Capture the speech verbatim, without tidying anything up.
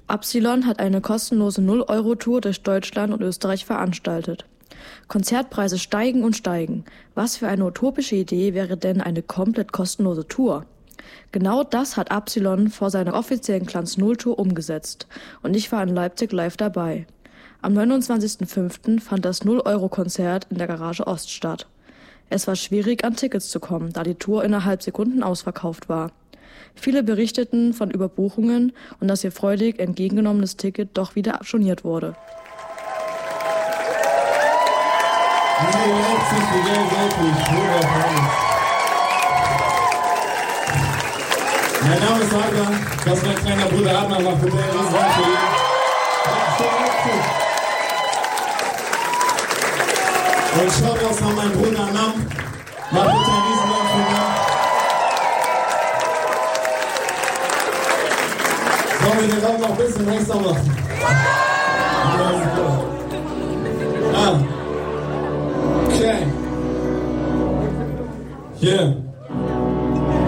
Absilon hat eine kostenlose null-Euro-Tour durch Deutschland und Österreich veranstaltet. Konzertpreise steigen und steigen. Was für eine utopische Idee wäre denn eine komplett kostenlose Tour? Genau das hat Absilon vor seiner offiziellen Glanz Null Tour umgesetzt. Und ich war in Leipzig live dabei. Am neunundzwanzigsten fünften fand das null-Euro-Konzert in der Garage Ost statt. Es war schwierig, an Tickets zu kommen, da die Tour innerhalb Sekunden ausverkauft war. Viele berichteten von Überbuchungen und dass ihr freudig entgegengenommenes Ticket doch wieder storniert wurde. Mein Name ist Adrian, das ist mein kleiner Bruder Adnan, macht bitte einen Riesen für ihn. Und schaut aus an meinen Bruder Nam, macht bitte einen Riesen für ihn. Sollen wir den Raum noch ein bisschen extra machen? Ah. Okay. Yeah.